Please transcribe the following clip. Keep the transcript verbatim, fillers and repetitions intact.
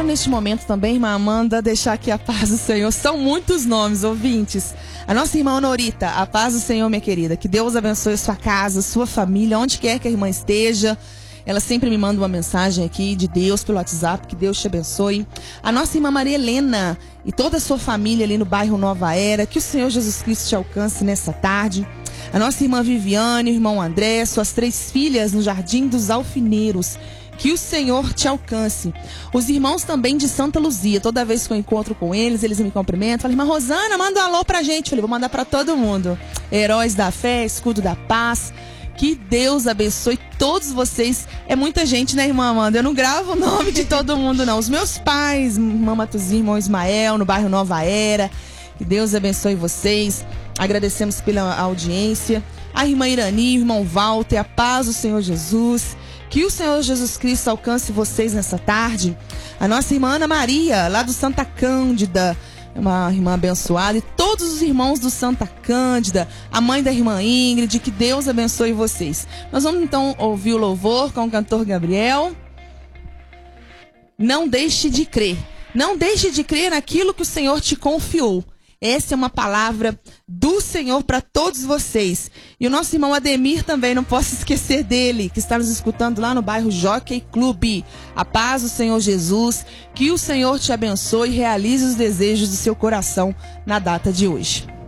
neste momento também, irmã Amanda, deixar aqui a paz do Senhor. São muitos nomes, ouvintes. A nossa irmã Honorita, a paz do Senhor, minha querida. Que Deus abençoe sua casa, sua família, onde quer que a irmã esteja. Ela sempre me manda uma mensagem aqui de Deus pelo WhatsApp, que Deus te abençoe. A nossa irmã Maria Helena e toda a sua família ali no bairro Nova Era, que o Senhor Jesus Cristo te alcance nessa tarde. A nossa irmã Viviane, o irmão André, suas três filhas no Jardim dos Alfineiros. Que o Senhor te alcance. Os irmãos também de Santa Luzia, toda vez que eu encontro com eles, eles me cumprimentam. Falam, irmã Rosana, manda um alô pra gente. Eu falei, vou mandar pra todo mundo. Heróis da fé, escudo da paz. Que Deus abençoe todos vocês. É muita gente, né, irmã Amanda? Eu não gravo o nome de todo mundo, não. Os meus pais, irmã Matuzinha, irmão Ismael, no bairro Nova Era. Que Deus abençoe vocês. Agradecemos pela audiência. A irmã Irani, o irmão Walter, a paz do Senhor Jesus. Que o Senhor Jesus Cristo alcance vocês nessa tarde. A nossa irmã Ana Maria, lá do Santa Cândida, uma irmã abençoada. E todos os irmãos do Santa Cândida, a mãe da irmã Ingrid, que Deus abençoe vocês. Nós vamos então ouvir o louvor com o cantor Gabriel. Não deixe de crer. Não deixe de crer naquilo que o Senhor te confiou. Essa é uma palavra do Senhor para todos vocês. E o nosso irmão Ademir também, não posso esquecer dele, que está nos escutando lá no bairro Jockey Clube. A paz do Senhor Jesus, que o Senhor te abençoe e realize os desejos do seu coração na data de hoje.